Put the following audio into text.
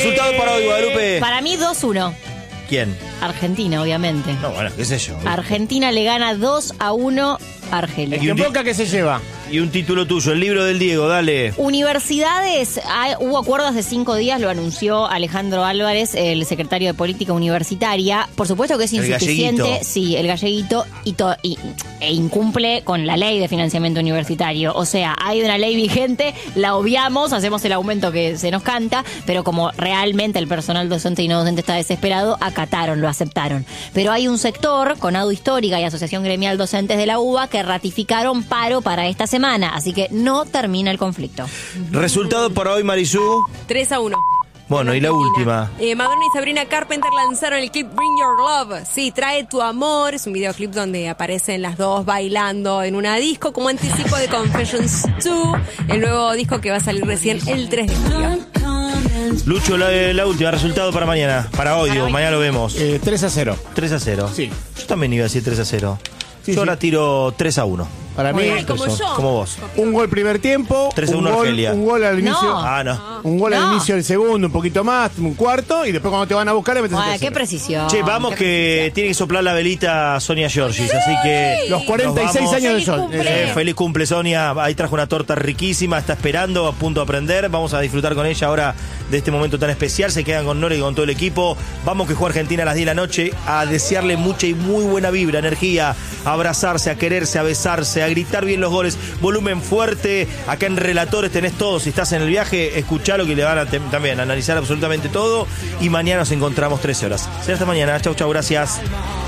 Resultado para hoy, Guadalupe. Para mí 2-1. ¿Quién? Argentina, obviamente. No, bueno, qué sé yo. Argentina le gana 2-1 a Argelia. ¿En Boca qué se lleva? Y un título tuyo, el libro del Diego, dale. Universidades, hubo acuerdos de 5 días, lo anunció Alejandro Álvarez, el secretario de Política Universitaria. Por supuesto que es insuficiente. Galleguito. Sí, el galleguito e incumple con la ley de financiamiento universitario. O sea, hay una ley vigente, la obviamos, hacemos el aumento que se nos canta, pero como realmente el personal docente y no docente está desesperado, acataron, lo aceptaron. Pero hay un sector, Conadu Histórica y Asociación Gremial Docentes de la UBA, que ratificaron paro para esta semana, así que no termina el conflicto. Resultado para hoy, Marisú. 3-1. Bueno, y la última. Madonna y Sabrina Carpenter lanzaron el clip Bring Your Love. Sí, trae tu amor. Es un videoclip donde aparecen las dos bailando en una disco como anticipo de Confessions 2, el nuevo disco que va a salir recién el 3 de julio. Lucho, la última. Resultado para mañana. Para hoy, digo. Mañana lo vemos. 3-0. 3-0. Sí. Yo también iba a decir 3-0. Sí, Yo ahora sí. tiro 3-1. Para mí, Ay, como yo. Como vos. un gol primer tiempo, 3-1 Argelia. un gol al inicio. No. Ah, no. Un gol al No. inicio del segundo, un poquito más, un cuarto, y después cuando te van a buscar le metes el Ay, qué tercero. precisión. Che, vamos que tiene que soplar la velita Sonia Giorgis, así que... Los 46 nos vamos. años de Feliz sol. cumple. Feliz cumple, Sonia. Ahí trajo una torta riquísima, está esperando, a punto de aprender. Vamos a disfrutar con ella ahora de este momento tan especial. Se quedan con Nora y con todo el equipo. Vamos que juega Argentina a las 10 de la noche. A desearle mucha y muy buena vibra, energía, a abrazarse, a quererse, a besarse, a gritar bien los goles. Volumen fuerte. Acá en Relatores tenés todo. Si estás en el viaje, escuchalo que le van a también analizar absolutamente todo. Y mañana nos encontramos 13 horas. Será hasta mañana. Chau, chau, gracias.